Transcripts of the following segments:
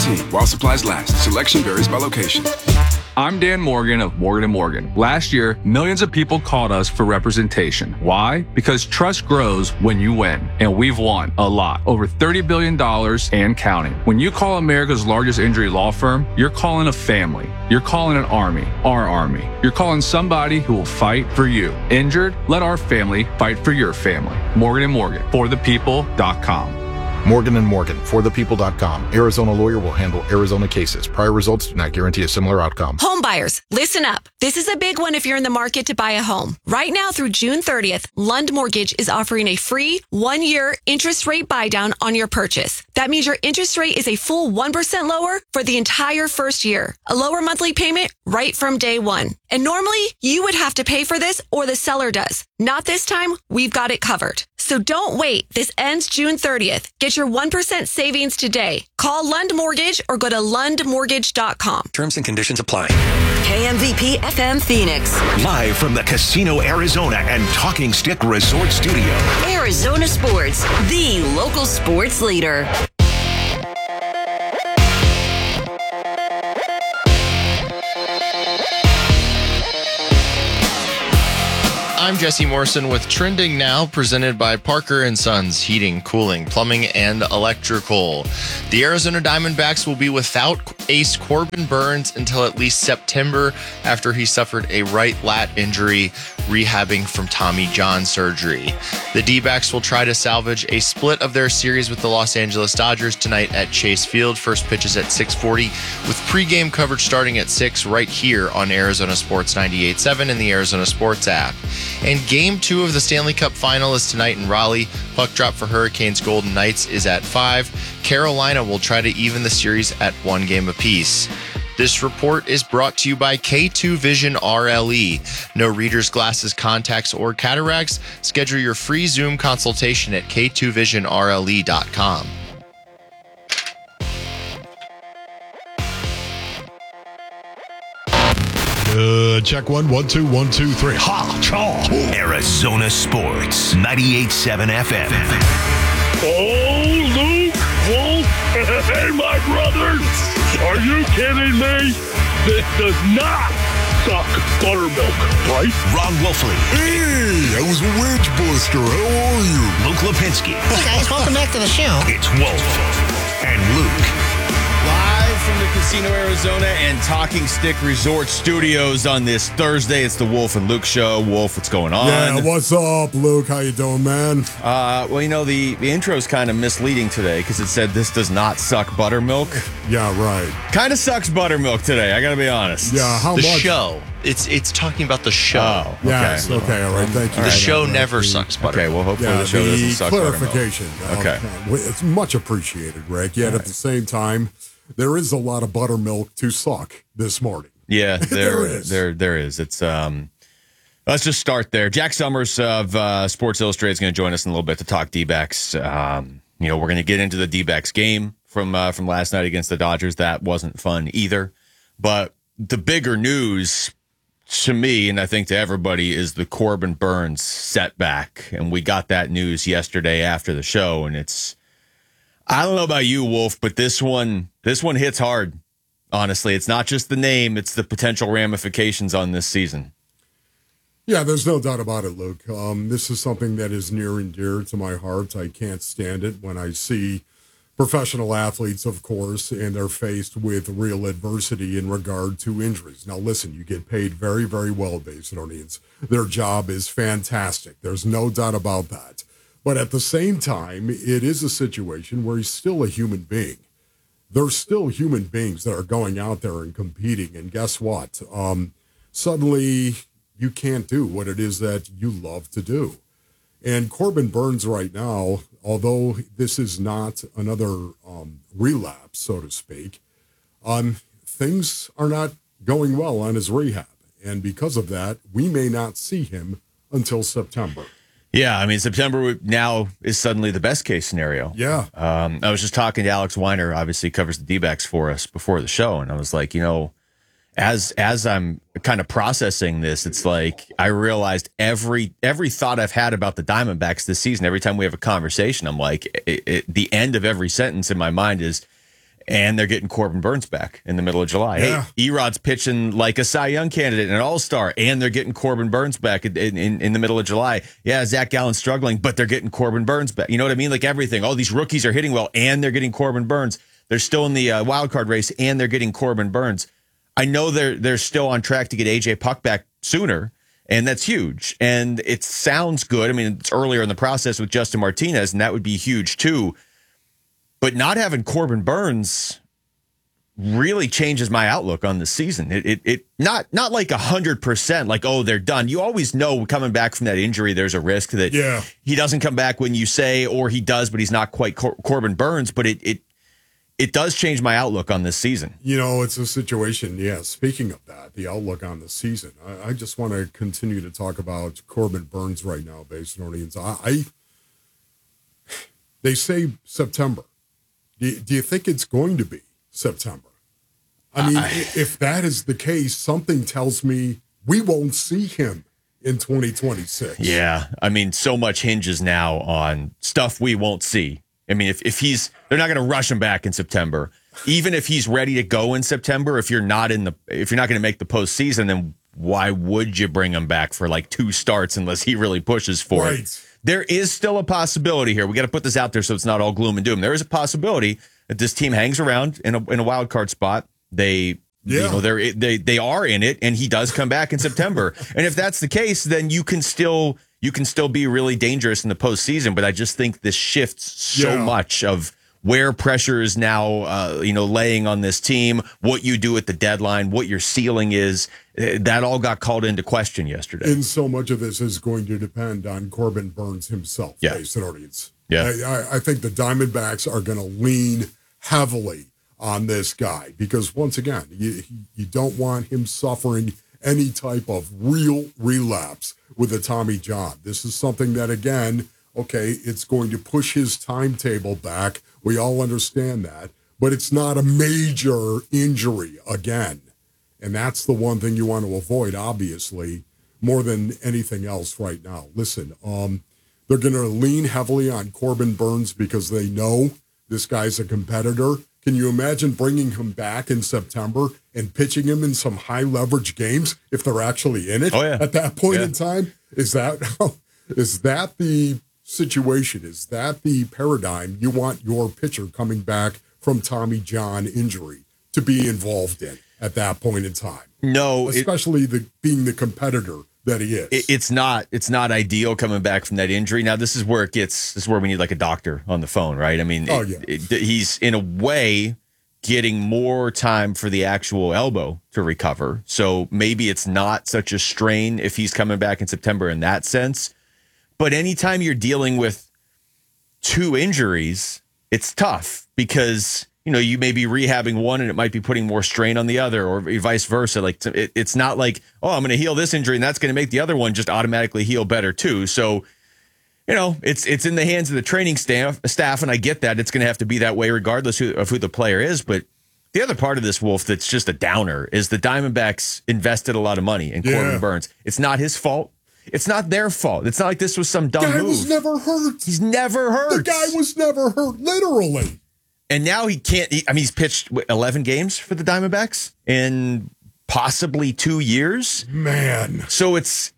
COVID-19 while supplies last. Selection varies by location. I'm Dan Morgan of Morgan & Morgan. Last year, millions of people called us for representation. Why? Because trust grows when you win. And we've won a lot. Over $30 billion and counting. When you call America's largest injury law firm, you're calling a family. You're calling an army. Our army. You're calling somebody who will fight for you. Injured? Let our family fight for your family. Morgan & Morgan. ForThePeople.com. Morgan & Morgan, ForThePeople.com. Arizona lawyer will handle Arizona cases. Prior results do not guarantee a similar outcome. Home buyers, listen up. This is a big one if you're in the market to buy a home. Right now through June 30th, Lund Mortgage is offering a free 1-year interest rate buydown on your purchase. That means your interest rate is a full 1% lower for the entire first year. A lower monthly payment right from day one. And normally, you would have to pay for this or the seller does. Not this time, we've got it covered. So don't wait. This ends June 30th. Get your 1% savings today. Call Lund Mortgage or go to lundmortgage.com. Terms and conditions apply. KMVP FM Phoenix. Live from the Casino Arizona and Talking Stick Resort Studio. Arizona Sports, the local sports leader. I'm Jesse Morrison with Trending Now, presented by Parker & Sons Heating, Cooling, Plumbing, and Electrical. The Arizona Diamondbacks will be without ace Corbin Burnes until at least September after he suffered a right lat injury rehabbing from Tommy John surgery. The D-backs will try to salvage a split of their series with the Los Angeles Dodgers tonight at Chase Field. First pitch is at 6:40 with pregame coverage starting at 6 right here on Arizona Sports 98.7 and the Arizona Sports app. And Game 2 of the Stanley Cup Final is tonight in Raleigh. Puck drop for Hurricanes Golden Knights is at 5. Carolina will try to even the series at 1 game apiece. This report is brought to you by K2 Vision RLE. No reader's glasses, contacts, or cataracts. Schedule your free Zoom consultation at k2visionrle.com. Check 1, 1, 2, 1, 2, 3. Ha! Chaw! Arizona Sports 98.7 FM. Oh, Luke, Wolf, hey, my brothers, are you kidding me? This does not suck buttermilk, right? Ron Wolfley. Hey, I was a wedge buster. How are you? Luke Lipinski. Hey, guys, welcome back to the show. It's Wolf and Luke. Live from the Casino Arizona and Talking Stick Resort Studios on this Thursday. It's the Wolf and Luke show. Wolf, what's going on? Yeah, what's up, Luke? How you doing, man? Well, you know, the intro is kind of misleading today because it said this does not suck buttermilk. Yeah, right. Kind of sucks buttermilk today, I got to be honest. Yeah, how much? The show. It's talking about the show. Oh, okay. Yes, okay, all right, thank you. The show never sucks buttermilk. Okay, well, hopefully the show doesn't suck clarification. Okay. It's much appreciated, Rick. Yet at the same time, there is a lot of buttermilk to suck this morning. Yeah, there is. There is. It's let's just start there. Jack Summers of Sports Illustrated is going to join us in a little bit to talk D-backs. We're going to get into the D-backs game from last night against the Dodgers. That wasn't fun either. But the bigger news to me, and I think to everybody, is the Corbin Burnes setback. And we got that news yesterday after the show, and I don't know about you, Wolf, but this one hits hard. Honestly, it's not just the name, it's the potential ramifications on this season. Yeah, there's no doubt about it, Luke. This is something that is near and dear to my heart. I can't stand it when I see professional athletes, of course, and they're faced with real adversity in regard to injuries. Now, listen, you get paid very, very well, Basedonians. Their job is fantastic. There's no doubt about that. But at the same time, it is a situation where he's still a human being. There's still human beings that are going out there and competing. And guess what? Suddenly, you can't do what it is that you love to do. And Corbin Burnes right now, although this is not another relapse, so to speak, things are not going well on his rehab. And because of that, we may not see him until September. Yeah, I mean, September now is suddenly the best case scenario. Yeah. I was just talking to Alex Weiner, obviously covers the D-backs for us before the show, and I was like, as I'm kind of processing this, it's like I realized every thought I've had about the Diamondbacks this season, every time we have a conversation, I'm like, the end of every sentence in my mind is, And they're getting Corbin Burns back in the middle of July. Yeah. Hey, Erod's pitching like a Cy Young candidate and an all-star, and they're getting Corbin Burns back in the middle of July. Yeah, Zach Gallen's struggling, but they're getting Corbin Burns back. You know what I mean? Like everything. All these rookies are hitting well, and they're getting Corbin Burns. They're still in the wild card race, and they're getting Corbin Burns. I know they're still on track to get A.J. Puck back sooner, and that's huge. And it sounds good. I mean, it's earlier in the process with Justin Martinez, and that would be huge too. But not having Corbin Burns really changes my outlook on the season. It not like 100%, like, oh, they're done. You always know coming back from that injury, there's a risk that he doesn't come back when you say, or he does, but he's not quite Corbin Burns. But it does change my outlook on this season. You know, it's a situation. Yeah. Speaking of that, the outlook on the season, I just want to continue to talk about Corbin Burns right now, based on audience. They say September. Do you think it's going to be September? I mean, if that is the case, something tells me we won't see him in 2026. Yeah. I mean, so much hinges now on stuff we won't see. I mean, if they're not going to rush him back in September. Even if he's ready to go in September, if you're not going to make the postseason, then why would you bring him back for like 2 starts unless he really pushes for it? There is still a possibility here. We got to put this out there so it's not all gloom and doom. There is a possibility that this team hangs around in a wild card spot. They are in it, and he does come back in September. And if that's the case, then you can still be really dangerous in the postseason. But I just think this shifts so much of where pressure is now, laying on this team, what you do at the deadline, what your ceiling is. That all got called into question yesterday. And so much of this is going to depend on Corbin Burns himself, based on audience. Yeah. I think the Diamondbacks are going to lean heavily on this guy because, once again, you don't want him suffering any type of real relapse with a Tommy John. This is something that, again, it's going to push his timetable back. We all understand that, but it's not a major injury again. And that's the one thing you want to avoid, obviously, more than anything else right now. Listen, they're going to lean heavily on Corbin Burns because they know this guy's a competitor. Can you imagine bringing him back in September and pitching him in some high leverage games if they're actually in it at that point in time? Is that the situation? Is that the paradigm you want your pitcher coming back from Tommy John injury to be involved in at that point in time? No, especially being the competitor that he is. It's not ideal coming back from that injury. Now this is where we need like a doctor on the phone, right? I mean, he's in a way getting more time for the actual elbow to recover. So maybe it's not such a strain if he's coming back in September in that sense. But anytime you're dealing with 2 injuries, it's tough because, you may be rehabbing one and it might be putting more strain on the other or vice versa. Like it's not like, oh, I'm going to heal this injury and that's going to make the other one just automatically heal better too. So, it's in the hands of the training staff, and I get that it's going to have to be that way regardless of who the player is. But the other part of this, Wolf, that's just a downer is the Diamondbacks invested a lot of money in Corbin Burns. It's not his fault. It's not their fault. It's not like this was some dumb move. The guy was never hurt. He's never hurt. The guy was never hurt, literally. And now he can't. He's pitched 11 games for the Diamondbacks in possibly 2 years. Man. So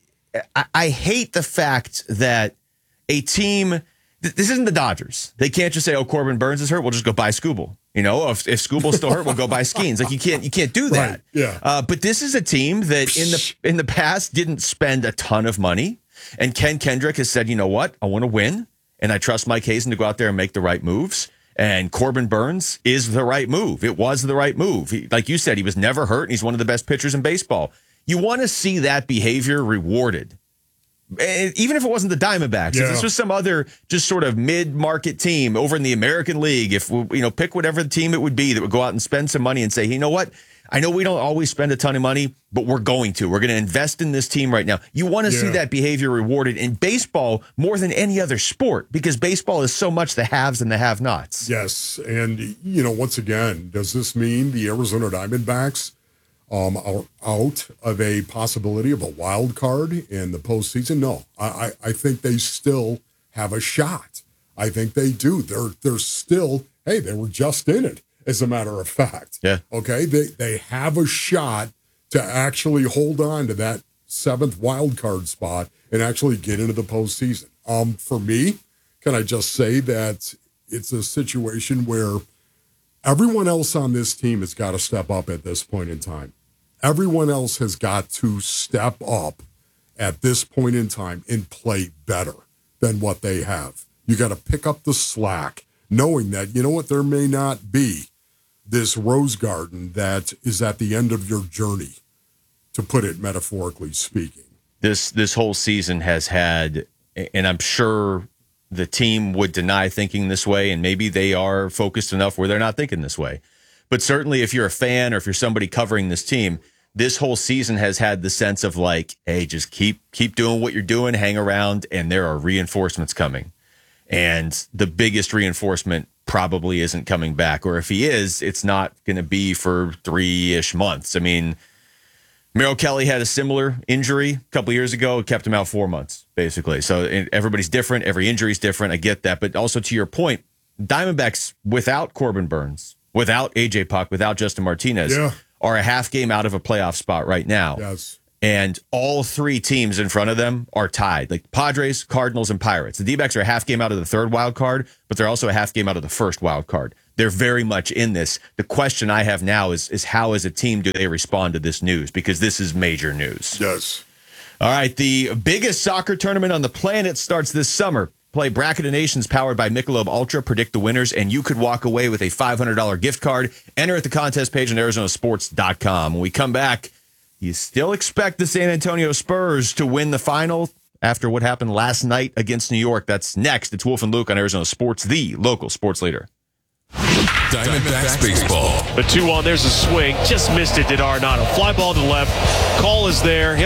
I hate the fact that a team, this isn't the Dodgers. They can't just say, oh, Corbin Burns is hurt. We'll just go buy Skubal. If Skubal's still hurt, we'll go buy Skeens. Like you can't do that. Right. Yeah. But this is a team that in the past didn't spend a ton of money. And Ken Kendrick has said, you know what? I want to win. And I trust Mike Hazen to go out there and make the right moves. And Corbin Burns is the right move. It was the right move. Like you said, he was never hurt, and he's one of the best pitchers in baseball. You want to see that behavior rewarded. Even if it wasn't the Diamondbacks, if this was some other just sort of mid-market team over in the American League, if pick whatever the team it would be that would go out and spend some money and say, you know what? I know we don't always spend a ton of money, but we're going to. We're going to invest in this team right now. You want to see that behavior rewarded in baseball more than any other sport because baseball is so much the haves and the have-nots. Yes, and, once again, does this mean the Arizona Diamondbacks are out of a possibility of a wild card in the postseason? No, I think they still have a shot. I think they do. They're still, they were just in it as a matter of fact. Yeah. Okay, they have a shot to actually hold on to that 7th wild card spot and actually get into the postseason. For me, can I just say that it's a situation where everyone else on this team has got to step up at this point in time. Everyone else has got to step up at this point in time and play better than what they have. You got to pick up the slack, knowing that, you know what, there may not be this rose garden that is at the end of your journey, to put it metaphorically speaking. This whole season has had, and I'm sure the team would deny thinking this way, and maybe they are focused enough where they're not thinking this way. But certainly if you're a fan or if you're somebody covering this team, this whole season has had the sense of like, hey, just keep doing what you're doing, hang around, and there are reinforcements coming. And the biggest reinforcement probably isn't coming back. Or if he is, it's not going to be for 3-ish months. I mean, Merrill Kelly had a similar injury a couple years ago. It kept him out 4 months, basically. So everybody's different. Every injury is different. I get that. But also to your point, Diamondbacks without Corbin Burns, without A.J. Puck, without Justin Martinez, are a half game out of a playoff spot right now. Yes. And all 3 teams in front of them are tied, like Padres, Cardinals, and Pirates. The D-backs are a half game out of the 3rd wild card, but they're also a half game out of the 1st wild card. They're very much in this. The question I have now is how, as a team, do they respond to this news? Because this is major news. Yes. All right, the biggest soccer tournament on the planet starts this summer. Play Bracket of Nations powered by Michelob Ultra, predict the winners, and you could walk away with a $500 gift card. Enter at the contest page on ArizonaSports.com. When we come back, you still expect the San Antonio Spurs to win the final after what happened last night against New York. That's next. It's Wolf and Luke on Arizona Sports, the local sports leader. Diamondbacks baseball. The 2-1, there's a swing. Just missed it, did Arenado. Fly ball to the left. Call is there.